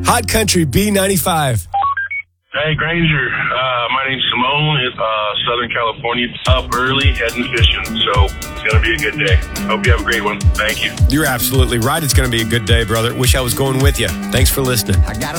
Hot Country B95. Hey, Granger. My name's Simone. It's Southern California. Up early, heading fishing. So it's going to be a good day. Hope you have a great one. Thank you. You're absolutely right. It's going to be a good day, brother. Wish I was going with you. Thanks for listening. I got a